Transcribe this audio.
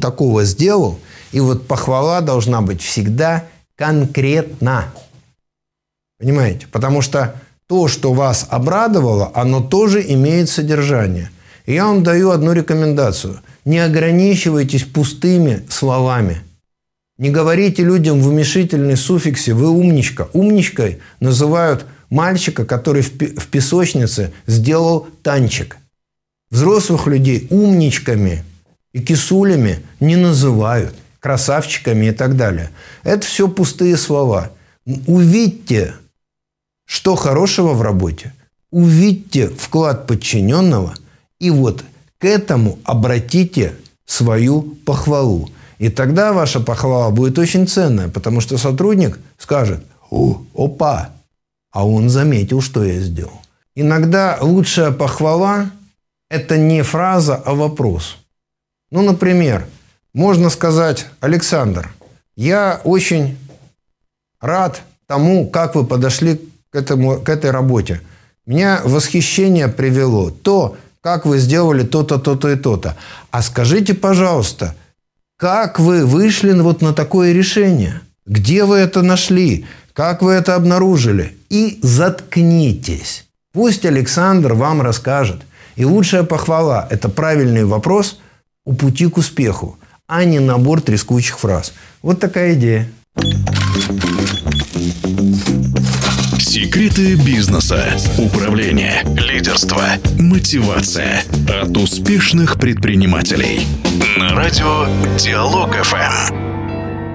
такого сделал. И вот похвала должна быть всегда конкретна. Понимаете? Потому что то, что вас обрадовало, оно тоже имеет содержание. И я вам даю одну рекомендацию. Не ограничивайтесь пустыми словами. Не говорите людям в уменьшительной суффиксе «вы умничка». Умничкой называют мальчика, который в песочнице сделал танчик. Взрослых людей умничками и кисулями не называют, красавчиками и так далее. Это все пустые слова. Увидьте, что хорошего в работе. Увидьте вклад подчиненного и вот к этому обратите свою похвалу. И тогда ваша похвала будет очень ценная, потому что сотрудник скажет: опа, а он заметил, что я сделал. Иногда лучшая похвала – это не фраза, а вопрос. Ну, например, можно сказать: Александр, я очень рад тому, как вы подошли к этой работе. Меня восхищение привело то, как вы сделали то-то, то-то и то-то. А скажите, пожалуйста, как вы вышли вот на такое решение? Где вы это нашли? Как вы это обнаружили? И заткнитесь. Пусть Александр вам расскажет. И лучшая похвала – это правильный вопрос у пути к успеху, а не набор трескучих фраз. Вот такая идея. Секреты бизнеса, управления, лидерства, мотивация от успешных предпринимателей. На радио Диалог ФМ.